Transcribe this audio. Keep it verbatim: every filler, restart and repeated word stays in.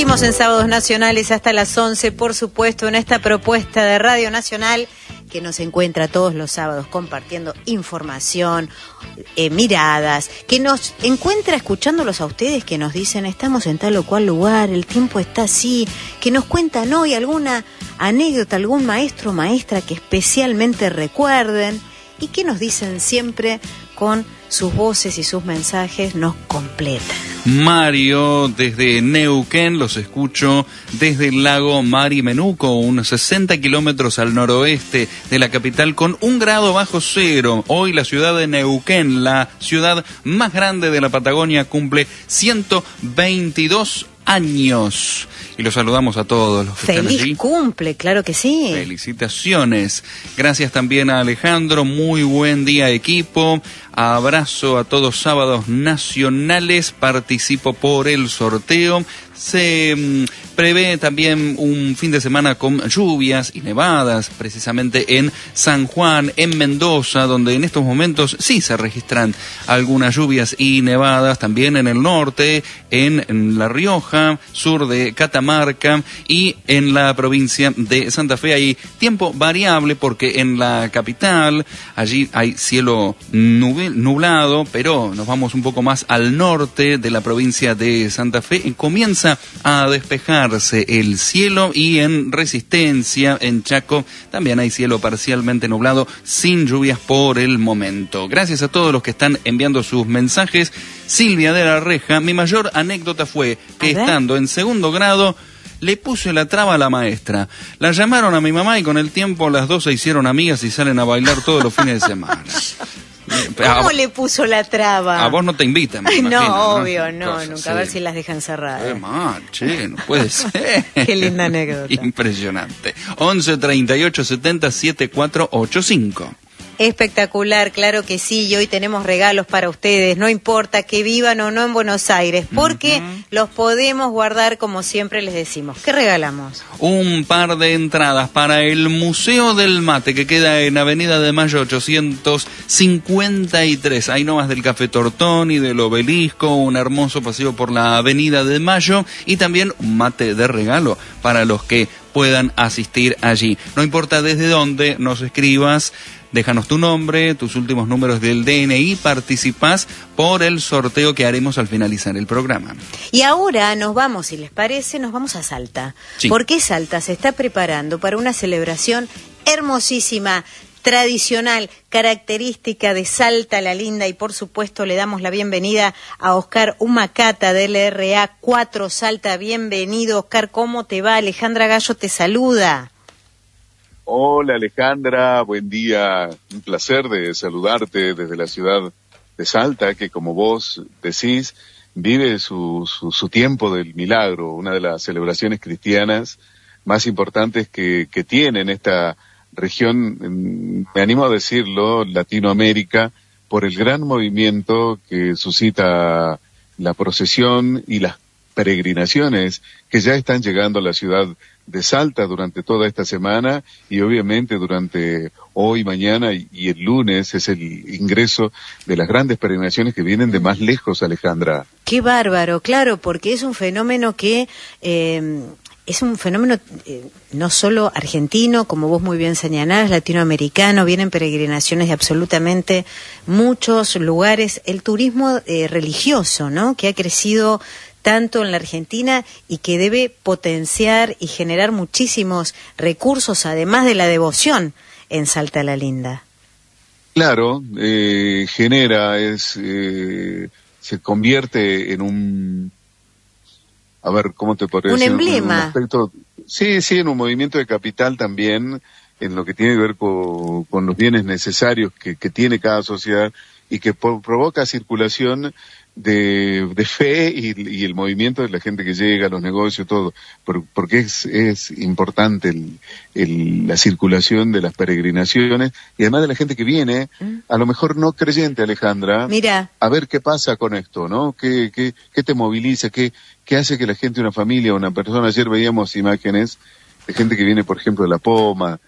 Seguimos en Sábados Nacionales hasta las once, por supuesto, en esta propuesta de Radio Nacional que nos encuentra todos los sábados compartiendo información, eh, miradas, que nos encuentra escuchándolos a ustedes que nos dicen estamos en tal o cual lugar, el tiempo está así, que nos cuentan hoy alguna anécdota, algún maestro o maestra que especialmente recuerden y que nos dicen siempre con sus voces y sus mensajes, nos completan. Mario, desde Neuquén, los escucho desde el lago Marimenuco, unos sesenta kilómetros al noroeste de la capital, con un grado bajo cero. Hoy la ciudad de Neuquén, la ciudad más grande de la Patagonia, cumple ciento veintidós años. Y los saludamos a todos los que Feliz están allí. Feliz cumple, claro que sí. Felicitaciones. Gracias también a Alejandro. Muy buen día, equipo. Abrazo a todos. Sábados Nacionales. Participo por el sorteo. Se mmm, prevé también un fin de semana con lluvias y nevadas, precisamente en San Juan, en Mendoza, donde en estos momentos sí se registran algunas lluvias y nevadas, también en el norte, en, en La Rioja, sur de Catamarca y en la provincia de Santa Fe. Hay tiempo variable porque en la capital allí hay cielo nublado, pero nos vamos un poco más al norte de la provincia de Santa Fe y comienza a despejarse el cielo, y en Resistencia, en Chaco, también hay cielo parcialmente nublado, sin lluvias por el momento. Gracias a todos los que están enviando sus mensajes. Silvia de la Reja, mi mayor anécdota fue que estando en segundo grado le puse la traba a la maestra. La llamaron a mi mamá y con el tiempo las dos se hicieron amigas y salen a bailar todos los fines de semana. ¿Cómo a, le puso la traba? A vos no te invitan, me no, imagino, obvio, no, Cosas, nunca. sí. A ver si las dejan cerradas. Eh, man, che, no puede ser. Qué linda anécdota. Impresionante. once treinta y ocho setenta setenta y cuatro ochenta y cinco. Espectacular, claro que sí, y hoy tenemos regalos para ustedes, no importa que vivan o no en Buenos Aires, porque uh-huh. los podemos guardar como siempre les decimos. ¿Qué regalamos? Un par de entradas para el Museo del Mate, que queda en Avenida de Mayo ochocientos cincuenta y tres, ahí nomás del Café Tortón y del Obelisco, un hermoso paseo por la Avenida de Mayo, y también un mate de regalo para los que puedan asistir allí. No importa desde dónde nos escribas, déjanos tu nombre, tus últimos números del D N I, participás por el sorteo que haremos al finalizar el programa. Y ahora nos vamos, si les parece, nos vamos a Salta. Sí. Porque Salta se está preparando para una celebración hermosísima, tradicional, característica de Salta la Linda, y por supuesto le damos la bienvenida a Oscar Humacata del R A cuatro Salta. Bienvenido, Oscar, ¿cómo te va? Alejandra Gallo te saluda. Hola Alejandra, buen día, un placer de saludarte desde la ciudad de Salta, que como vos decís, vive su, su, su tiempo del milagro, una de las celebraciones cristianas más importantes que, que tiene en esta región, me animo a decirlo, Latinoamérica, por el gran movimiento que suscita la procesión y las peregrinaciones que ya están llegando a la ciudad de Salta durante toda esta semana, y obviamente durante hoy, mañana y, y el lunes es el ingreso de las grandes peregrinaciones que vienen de más lejos, Alejandra. Qué bárbaro, claro, porque es un fenómeno que eh, es un fenómeno eh, no solo argentino, como vos muy bien señalás, latinoamericano, vienen peregrinaciones de absolutamente muchos lugares, el turismo eh, religioso, ¿no?, que ha crecido tanto en la Argentina y que debe potenciar y generar muchísimos recursos, además de la devoción en Salta la Linda. Claro, eh, genera, es, eh, se convierte en un, a ver, ¿cómo te podría un decir? Emblema. Un aspecto, sí, sí, en un movimiento de capital también, en lo que tiene que ver con, con los bienes necesarios que, que tiene cada sociedad y que po- provoca circulación de, de fe y, y el movimiento de la gente que llega, los negocios, todo, por, porque es, es importante el, el, la circulación de las peregrinaciones y además de la gente que viene, a lo mejor no creyente, Alejandra, Mira. a ver qué pasa con esto, ¿no? ¿Qué, qué, qué te moviliza? ¿Qué, qué hace que la gente, una familia, una persona? Ayer veíamos imágenes de gente que viene, por ejemplo, de La Poma,